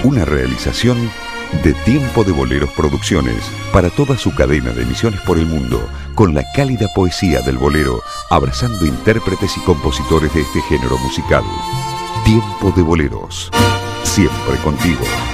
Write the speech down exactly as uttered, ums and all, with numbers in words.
Una realización de Tiempo de Boleros Producciones para toda su cadena de emisiones por el mundo, con la cálida poesía del bolero, abrazando intérpretes y compositores de este género musical. Tiempo de Boleros, siempre contigo.